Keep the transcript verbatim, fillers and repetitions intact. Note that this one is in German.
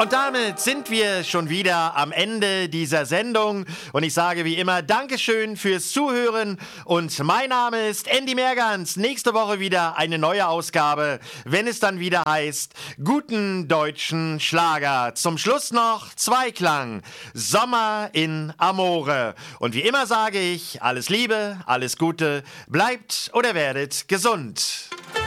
Und damit sind wir schon wieder am Ende dieser Sendung und ich sage wie immer Dankeschön fürs Zuhören und mein Name ist Andy Mergans. Nächste Woche wieder eine neue Ausgabe, wenn es dann wieder heißt Guten deutschen Schlager. Zum Schluss noch Zweiklang, Sommer in Amore. Und wie immer sage ich, alles Liebe, alles Gute, bleibt oder werdet gesund.